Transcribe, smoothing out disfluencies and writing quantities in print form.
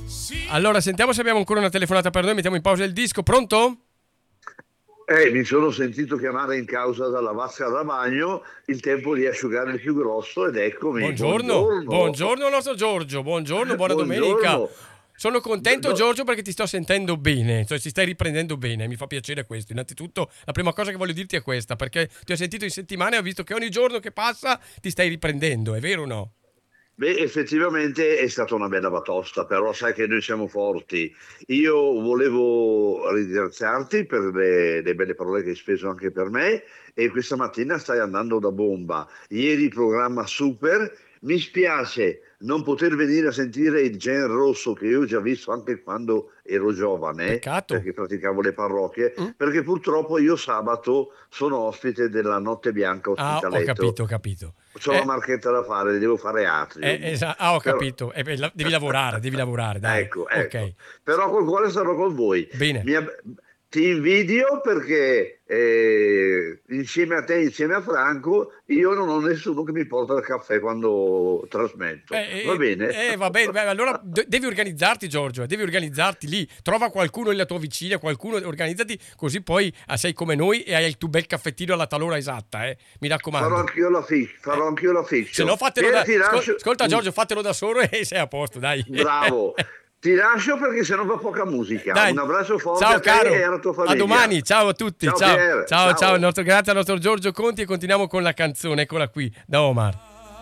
Allora, sentiamo se abbiamo ancora una telefonata per noi. Mettiamo in pausa il disco. Pronto? Mi sono sentito chiamare in causa dalla vasca da bagno, il tempo di asciugare il più grosso ed eccomi. Buongiorno, Buongiorno. buongiorno nostro Giorgio. Buongiorno, buona domenica. Buongiorno. Sono contento, Do- Giorgio, perché ti sto sentendo bene, cioè ti stai riprendendo bene, mi fa piacere questo. Innanzitutto, la prima cosa che voglio dirti è questa, perché ti ho sentito in settimana e ho visto che ogni giorno che passa ti stai riprendendo, è vero o no? Beh, effettivamente è stata una bella batosta, però sai che noi siamo forti. Io volevo ringraziarti per le belle parole che hai speso anche per me e questa mattina stai andando da bomba. Ieri programma super, mi spiace non poter venire a sentire il Gen Rosso che io ho già visto anche quando ero giovane, Peccato. perché praticavo le parrocchie, Mm? perché purtroppo io sabato sono ospite della Notte Bianca Ah, ho Ospitaletto. capito, ho capito. C'ho la marchetta da fare, devo fare Atrium. Ho Però... capito. devi lavorare, dai. Ecco, ecco. Ok, Però col cuore sarò con voi. bene. Mi ab- Ti invidio perché insieme a te, insieme a Franco, io non ho nessuno che mi porta il caffè quando trasmetto. Va bene? Va bene, beh, allora devi organizzarti, Giorgio, devi organizzarti lì, trova qualcuno nella tua vicina, qualcuno, organizzati, così poi sei come noi e hai il tuo bel caffettino alla talora esatta, mi Farò raccomando. anch'io farò anch'io la Se fiction. no fatelo Ti lascio... ascolta Giorgio, fatelo da solo e sei a posto, dai. Bravo. Ti lascio perché sennò va poca musica. Dai, Un abbraccio forte ciao a te e caro, alla tua a famiglia. domani, ciao a tutti, Ciao ciao, Pier, ciao, ciao, ciao. grazie al nostro Giorgio Conti e continuiamo con la canzone, eccola qui, da Omar.